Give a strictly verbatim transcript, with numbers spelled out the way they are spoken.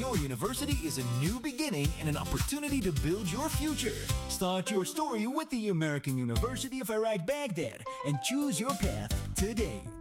Techno University is a new beginning and an opportunity to build your future. Start your story with the American University of Iraq Baghdad and choose your path today.